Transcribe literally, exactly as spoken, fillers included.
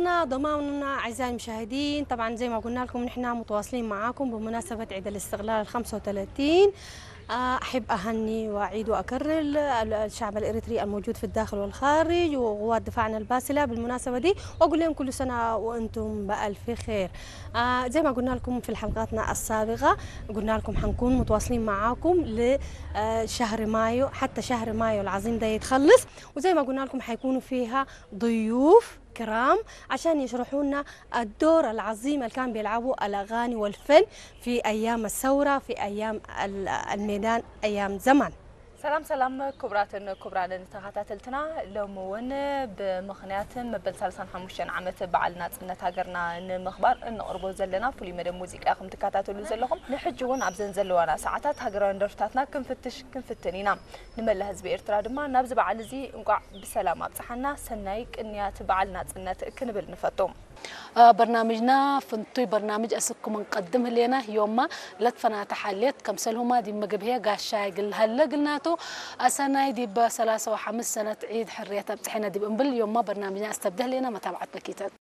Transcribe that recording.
سنة ضماننا أعزائي المشاهدين. طبعا زي ما قلنا لكم نحن متواصلين معاكم بمناسبة عيد الاستقلال الخمسة وثلاثين. أحب أهني وأعيد وأكرر الشعب الإريتري الموجود في الداخل والخارج وقوات دفاعنا الباسلة بالمناسبة دي، وأقول لهم كل سنة وأنتم بألف خير. آه زي ما قلنا لكم في حلقاتنا السابقة، قلنا لكم حنكون متواصلين معاكم لشهر مايو، حتى شهر مايو العظيم ده يتخلص، وزي ما قلنا لكم حيكونوا فيها ضيوف كرام عشان يشرحوا لنا الدور العظيم اللي كان بيلعبوا الأغاني والفن في أيام الثورة، في أيام الميدان، أيام زمان. سلام سلام كبراتن كبران تخاتلتنا لمون بمخنيات مبل ثلاثة وخمسين عامة بعلنا نت هاجرنا نمخبر إن قربوا زلنا فلي مدى موسيقى أخم تكاتاتلو زلهم نحجون عبزن زلوانا ساعات هاجران درفتاتنا كم فتش كم فتنينا نمل هزبي إرترا دما نبز بعلزي نقع بسلامة بصحنا سنايك إني تبعلنا نت كنبل نفتوم. برنامجنا فنتوي برنامج أسكم نقدمه لنا يوم ما لتفنا تحليت كم سلهما دي مجبهية قاشاي قل هلا قلناتو أسنا دي بثلاثة وخمس سنة عيد حرية بتحنا دي بنبل يوم ما برنامجنا استبدل لنا متابعة بكيتات.